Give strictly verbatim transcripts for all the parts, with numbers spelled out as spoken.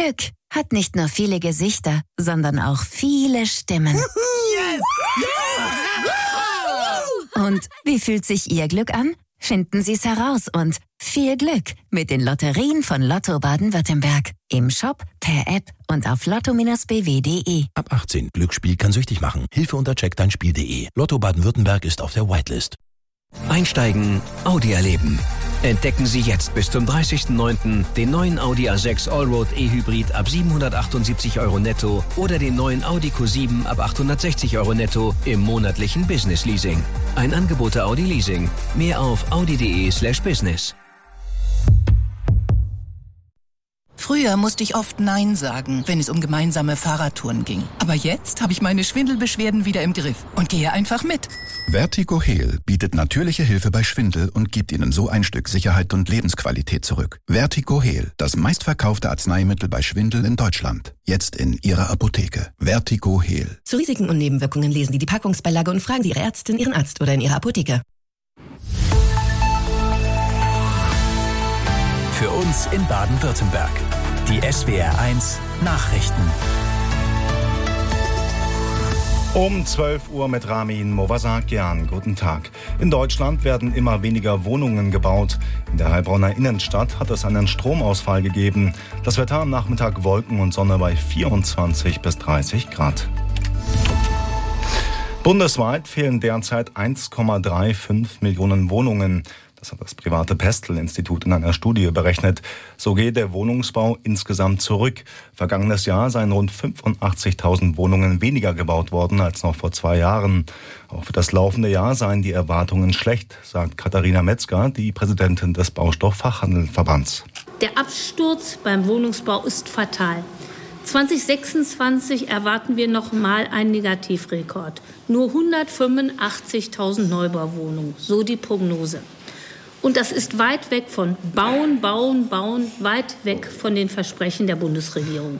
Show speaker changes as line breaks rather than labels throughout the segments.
Glück hat nicht nur viele Gesichter, sondern auch viele Stimmen.
Yes!
Ja! Und wie fühlt sich Ihr Glück an? Finden Sie es heraus und viel Glück mit den Lotterien von Lotto Baden-Württemberg. Im Shop, per App und auf lotto Bindestrich b w punkt d e.
Ab achtzehn. Glücksspiel kann süchtig machen. Hilfe unter check dein spiel punkt d e. Lotto Baden-Württemberg ist auf der Whitelist.
Einsteigen, Audi erleben. Entdecken Sie jetzt bis zum dreißigsten neunten den neuen Audi A sechs Allroad E-Hybrid ab siebenhundertachtundsiebzig Euro netto oder den neuen Audi Q sieben ab achthundertsechzig Euro netto im monatlichen Business Leasing. Ein Angebot der Audi Leasing. Mehr auf audi punkt d e slash business.
Früher musste ich oft Nein sagen, wenn es um gemeinsame Fahrradtouren ging. Aber jetzt habe ich meine Schwindelbeschwerden wieder im Griff und gehe einfach mit.
Vertigo Heal bietet natürliche Hilfe bei Schwindel und gibt Ihnen so ein Stück Sicherheit und Lebensqualität zurück. Vertigo Heal, das meistverkaufte Arzneimittel bei Schwindel in Deutschland. Jetzt in Ihrer Apotheke. Vertigo Heal.
Zu Risiken und Nebenwirkungen lesen Sie die Packungsbeilage und fragen Sie Ihre Ärztin, Ihren Arzt oder in Ihrer Apotheke.
Für uns in Baden-Württemberg. Die S W R eins Nachrichten.
Um zwölf Uhr mit Ramin Movasakian. Guten Tag. In Deutschland werden immer weniger Wohnungen gebaut. In der Heilbronner Innenstadt hat es einen Stromausfall gegeben. Das Wetter am Nachmittag Wolken und Sonne bei vierundzwanzig bis dreißig Grad. Bundesweit fehlen derzeit eins Komma fünfunddreißig Millionen Wohnungen. Das hat das private Pestel-Institut in einer Studie berechnet. So geht der Wohnungsbau insgesamt zurück. Vergangenes Jahr seien rund fünfundachtzigtausend Wohnungen weniger gebaut worden als noch vor zwei Jahren. Auch für das laufende Jahr seien die Erwartungen schlecht, sagt Katharina Metzger, die Präsidentin des Baustoff-Fachhandel-Verbands.
Der Absturz beim Wohnungsbau ist fatal. zwanzig sechsundzwanzig erwarten wir nochmal einen Negativrekord. Nur hundertfünfundachtzigtausend Neubauwohnungen, so die Prognose. Und das ist weit weg von Bauen, Bauen, Bauen, weit weg von den Versprechen der Bundesregierung.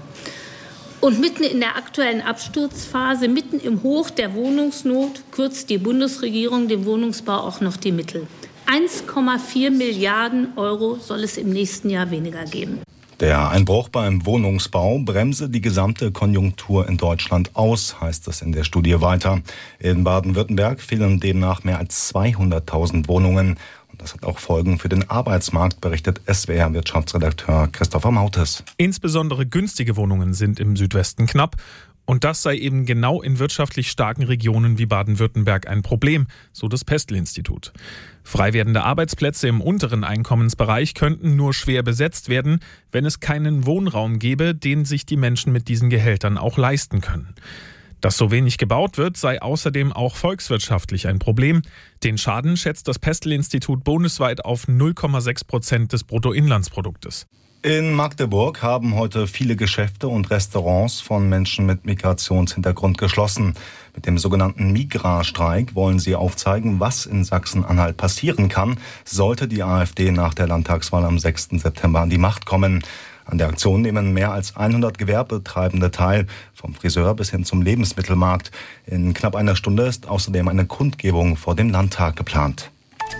Und mitten in der aktuellen Absturzphase, mitten im Hoch der Wohnungsnot, kürzt die Bundesregierung dem Wohnungsbau auch noch die Mittel. eins Komma vier Milliarden Euro soll es im nächsten Jahr weniger geben.
Der Einbruch beim Wohnungsbau bremse die gesamte Konjunktur in Deutschland aus, heißt es in der Studie weiter. In Baden-Württemberg fehlen demnach mehr als zweihunderttausend Wohnungen. Und das hat auch Folgen für den Arbeitsmarkt, berichtet S W R-Wirtschaftsredakteur Christopher Mautes.
Insbesondere günstige Wohnungen sind im Südwesten knapp. Und das sei eben genau in wirtschaftlich starken Regionen wie Baden-Württemberg ein Problem, so das Pestel-Institut. Frei werdende Arbeitsplätze im unteren Einkommensbereich könnten nur schwer besetzt werden, wenn es keinen Wohnraum gäbe, den sich die Menschen mit diesen Gehältern auch leisten können. Dass so wenig gebaut wird, sei außerdem auch volkswirtschaftlich ein Problem. Den Schaden schätzt das Pestel-Institut bundesweit auf null Komma sechs Prozent des Bruttoinlandsproduktes.
In Magdeburg haben heute viele Geschäfte und Restaurants von Menschen mit Migrationshintergrund geschlossen. Mit dem sogenannten Migra-Streik wollen sie aufzeigen, was in Sachsen-Anhalt passieren kann, sollte die AfD nach der Landtagswahl am sechsten September an die Macht kommen. An der Aktion nehmen mehr als hundert Gewerbetreibende teil, vom Friseur bis hin zum Lebensmittelmarkt. In knapp einer Stunde ist außerdem eine Kundgebung vor dem Landtag geplant.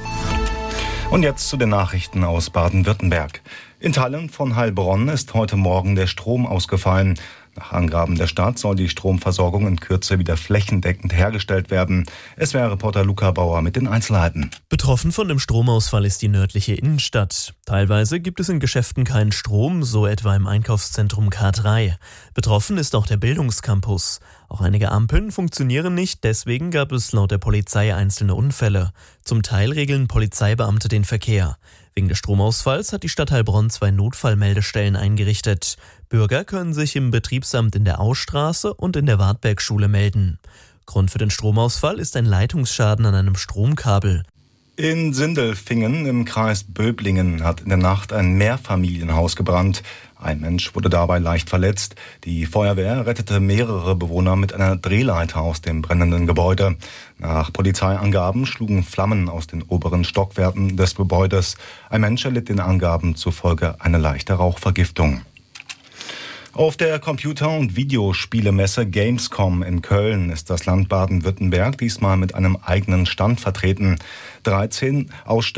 Und jetzt zu den Nachrichten aus Baden-Württemberg. In Teilen von Heilbronn ist heute Morgen der Strom ausgefallen. Nach Angaben der Stadt soll die Stromversorgung in Kürze wieder flächendeckend hergestellt werden. S W R-Reporter Luca Bauer mit den Einzelheiten.
Betroffen von dem Stromausfall ist die nördliche Innenstadt. Teilweise gibt es in Geschäften keinen Strom, so etwa im Einkaufszentrum K drei. Betroffen ist auch der Bildungscampus. Auch einige Ampeln funktionieren nicht, deswegen gab es laut der Polizei einzelne Unfälle. Zum Teil regeln Polizeibeamte den Verkehr. Wegen des Stromausfalls hat die Stadt Heilbronn zwei Notfallmeldestellen eingerichtet. Bürger können sich im Betriebsamt in der Austraße und in der Wartbergschule melden. Grund für den Stromausfall ist ein Leitungsschaden an einem Stromkabel.
In Sindelfingen im Kreis Böblingen hat in der Nacht ein Mehrfamilienhaus gebrannt. Ein Mensch wurde dabei leicht verletzt. Die Feuerwehr rettete mehrere Bewohner mit einer Drehleiter aus dem brennenden Gebäude. Nach Polizeiangaben schlugen Flammen aus den oberen Stockwerken des Gebäudes. Ein Mensch erlitt den Angaben zufolge eine leichte Rauchvergiftung. Auf der Computer- und Videospielemesse Gamescom in Köln ist das Land Baden-Württemberg diesmal mit einem eigenen Stand vertreten. dreizehn Aussteller